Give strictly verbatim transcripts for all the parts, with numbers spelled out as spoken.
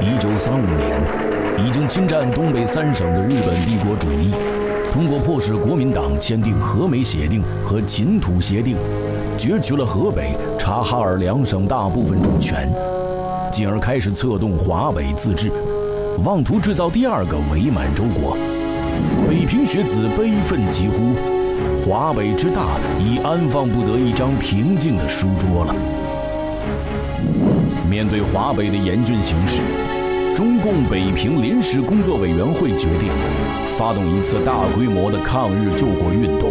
一九三五年，已经侵占东北三省的日本帝国主义，通过迫使国民党签订和美协定和秦土协定，攫取了河北、察哈尔两省大部分主权，进而开始策动华北自治，妄图制造第二个伪满洲国。北平学子悲愤疾呼：华北之大，已安放不得一张平静的书桌了。面对华北的严峻形势，中共北平临时工作委员会决定发动一次大规模的抗日救国运动。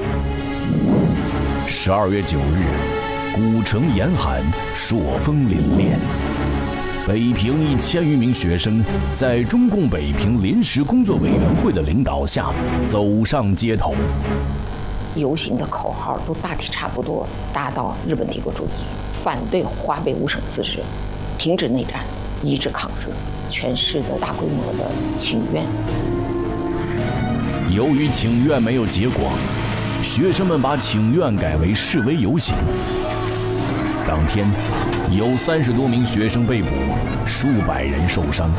十二月九日，古城严寒，朔风凛冽。北平一千余名学生在中共北平临时工作委员会的领导下走上街头。 游行的口号都大体差不多，打倒日本帝国主义，反对华北五省自治，停止内战，一致抗日，全市的大规模的请愿。 由于请愿没有结果，学生们把请愿改为示威游行。当天，有三十多名学生被捕，数百人受伤。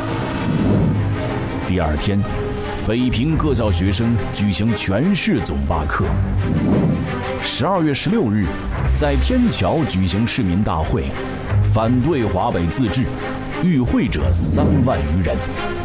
第二天，北平各校学生举行全市总罢课。十二月十六日，在天桥举行市民大会，反对华北自治，与会者三万余人。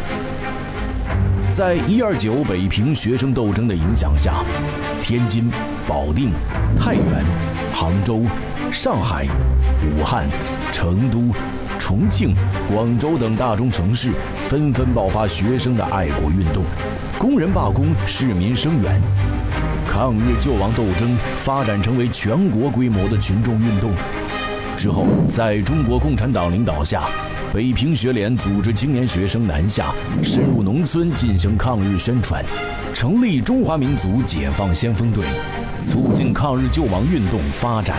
在一二九北平学生斗争的影响下，天津、保定、太原、杭州、上海、武汉、成都、重庆、广州等大中城市纷纷爆发学生的爱国运动，工人罢工，市民声援，抗日救亡斗争发展成为全国规模的群众运动。之后，在中国共产党领导下，北平学联组织青年学生南下，深入农村进行抗日宣传，成立中华民族解放先锋队，促进抗日救亡运动发展。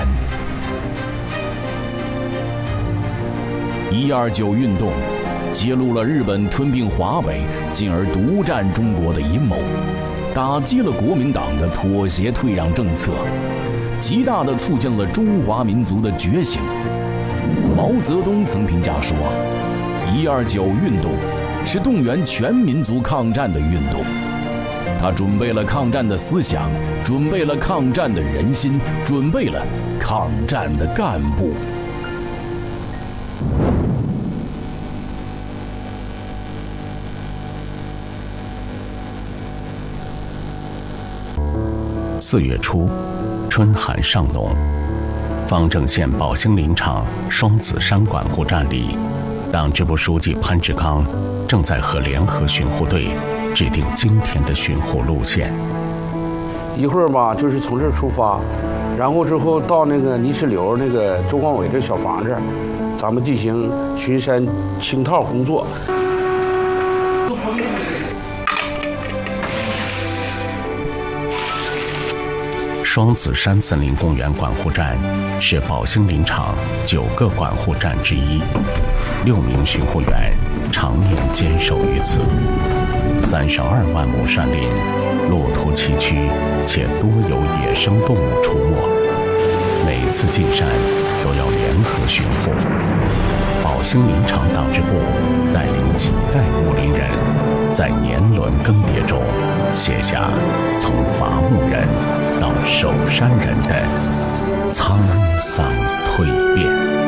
一二九运动揭露了日本吞并华北，进而独占中国的阴谋，打击了国民党的妥协退让政策，极大地促进了中华民族的觉醒。毛泽东曾评价说，一二九运动是动员全民族抗战的运动。他准备了抗战的思想，准备了抗战的人心，准备了抗战的干部。 四月初，春寒尚浓，方正县宝兴林场双子山管护站里，党支部书记潘志刚正在和联合巡护队制定今天的巡护路线。 一会儿吧，就是从这儿出发，然后之后到那个泥石流那个周光伟这小房子，咱们进行巡山清套工作。 双子山森林公园管护站是宝兴林场九个管护站之一，六名巡护员常年坚守于此。三十二万亩山林，路途崎岖，且多有野生动物出没。每次进山都要联合巡护。宝兴林场党支部带领几代武林人，在年轮更迭中，写下从伐木人到守山人的沧桑蜕变。